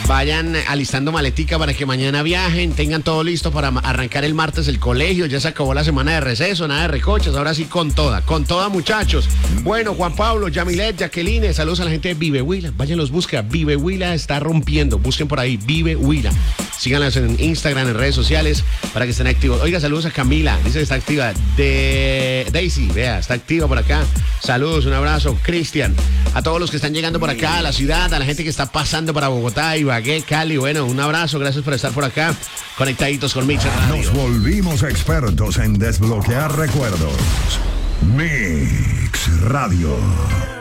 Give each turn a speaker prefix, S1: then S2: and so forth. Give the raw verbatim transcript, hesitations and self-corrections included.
S1: Vayan alistando maletica para que mañana viajen, tengan todo listo para arrancar el martes el colegio. Ya se acabó la semana de receso, nada de recochas, ahora sí con toda, con toda, muchachos. Bueno, Juan Pablo, Yamilet, Jacqueline, saludos a la gente de Vive Huila. Vayan, los busca. Vive Huila está rompiendo. Busquen por ahí, Vive Huila. Síganlas en Instagram, en redes sociales, para que estén activos. Oiga, saludos a Camila, dice que está activa. De Daisy, vea, está activa por acá. Saludos, un abrazo. Cristian, a todos los que están llegando por acá a la ciudad, a la gente que está pasando para Bogotá, Ibagué, Cali. Bueno, un abrazo, gracias por estar por acá, conectaditos con Mix Radio.
S2: Nos volvimos expertos en desbloquear recuerdos. Mix Radio.